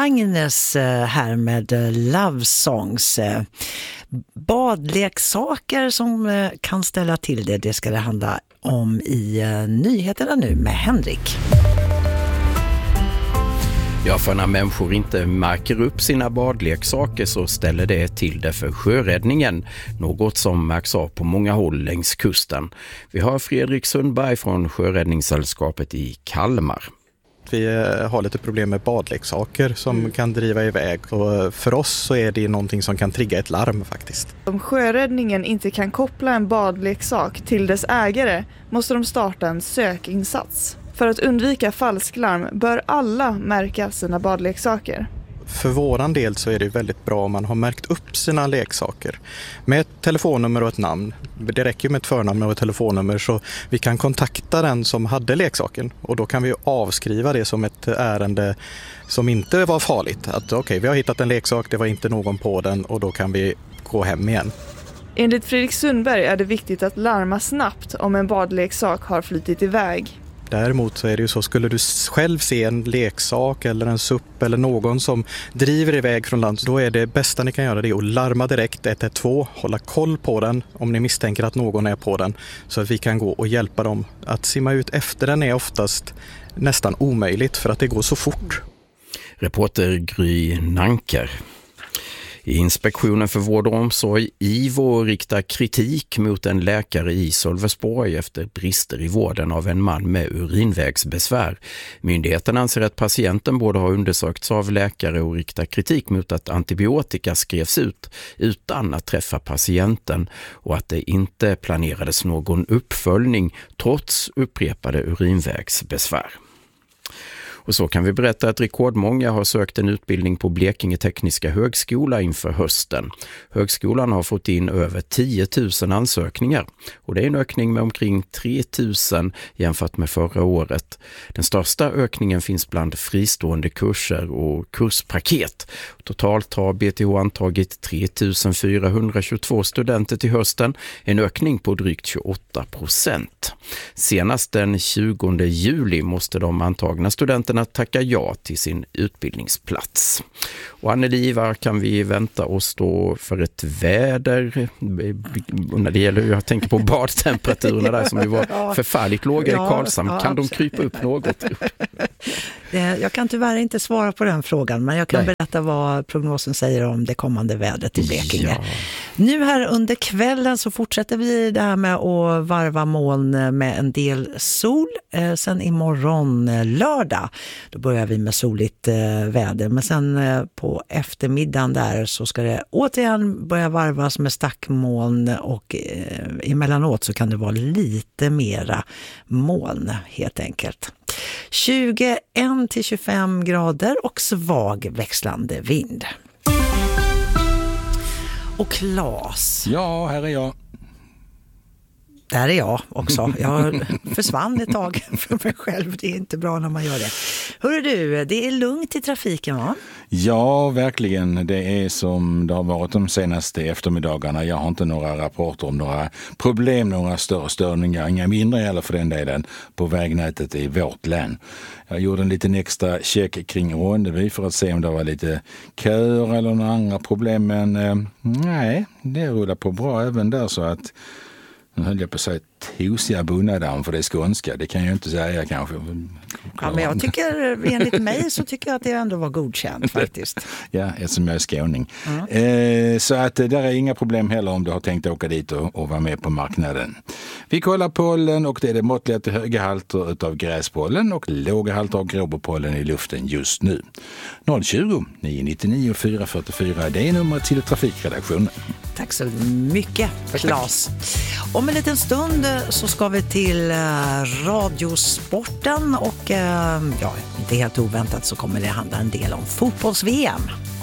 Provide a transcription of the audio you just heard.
Agnes här med Love Songs. Badleksaker som kan ställa till det ska det handla om i nyheterna nu med Henrik. Ja, för när människor inte märker upp sina badleksaker så ställer det till det för sjöräddningen. Något som märks av på många håll längs kusten. Vi har Fredrik Sundberg från Sjöräddningssällskapet i Kalmar. Vi har lite problem med badleksaker som kan driva iväg. Och för oss så är det någonting som kan trigga ett larm faktiskt. Om sjöräddningen inte kan koppla en badleksak till dess ägare måste de starta en sökinsats. För att undvika falsklarm bör alla märka sina badleksaker. För våran del så är det väldigt bra om man har märkt upp sina leksaker med ett telefonnummer och ett namn. Det räcker med ett förnamn och ett telefonnummer så vi kan kontakta den som hade leksaken och då kan vi avskriva det som ett ärende som inte var farligt. Att okej, vi har hittat en leksak, det var inte någon på den och då kan vi gå hem igen. Enligt Fredrik Sundberg är det viktigt att larma snabbt om en badleksak har flyttit iväg. Däremot så är det ju så, skulle du själv se en leksak eller en supp eller någon som driver iväg från land, då är det bästa ni kan göra det att larma direkt 112, hålla koll på den om ni misstänker att någon är på den så att vi kan gå och hjälpa dem. Att simma ut efter den är oftast nästan omöjligt för att det går så fort. Reporter Gry Nanker. Inspektionen för vård och omsorg IVO riktar kritik mot en läkare i Sölvesborg efter brister i vården av en man med urinvägsbesvär. Myndigheten anser att patienten borde ha undersökts av läkare och riktar kritik mot att antibiotika skrevs ut utan att träffa patienten och att det inte planerades någon uppföljning trots upprepade urinvägsbesvär. Och så kan vi berätta att rekordmånga har sökt en utbildning på Blekinge Tekniska högskola inför hösten. Högskolan har fått in över 10 000 ansökningar och det är en ökning med omkring 3 000 jämfört med förra året. Den största ökningen finns bland fristående kurser och kurspaket. Totalt har BTH antagit 3 422 studenter till hösten, en ökning på drygt 28%. Senast den 20 juli måste de antagna studenterna tacka ja till sin utbildningsplats. Och Anneli, var kan vi vänta oss då för ett väder när det gäller, jag tänker på badtemperaturerna där som ju var förfärligt låga i Karlshamn. Kan de krypa upp något? Jag kan tyvärr inte svara på den frågan, men jag kan berätta vad prognosen säger om det kommande vädret i Blekinge. Ja. Nu här under kvällen så fortsätter vi det här med att varva moln med en del sol. Sen imorgon lördag, då börjar vi med soligt väder. Men sen på eftermiddagen där så ska det återigen börja varvas med stackmoln och emellanåt så kan det vara lite mera moln helt enkelt. 21-25 grader och svag växlande vind. Och Claes. Ja, här är jag. Där är jag också. Jag försvann ett tag för mig själv. Det är inte bra när man gör det. Hörru du, det är lugnt i trafiken, va? Ja, verkligen. Det är som det har varit de senaste eftermiddagarna. Jag har inte några rapporter om några problem, några större störningar, inga mindre heller för den delen, på vägnätet i vårt län. Jag gjorde en liten extra check kring Ronneby för att se om det var lite köer eller några andra problem. Men nej, det rullar på bra även där så att nu höll jag på att säga tosiga bunnadarm för det skånska. Det kan jag ju inte säga kanske. Ja, men jag tycker, enligt mig så tycker jag att det ändå var godkänt faktiskt. Ja, eftersom jag är skåning. Så att där är inga problem heller om du har tänkt åka dit och vara med på marknaden. Vi kollar pollen och det är det måttliga till höga halter utav gräspollen och låga halter av gråbopollen i luften just nu. 020 999 444, det är numret till trafikredaktionen. Tack så mycket, Claes. Om en liten stund så ska vi till radiosporten och inte helt oväntat så kommer det handla en del om fotbolls-VM.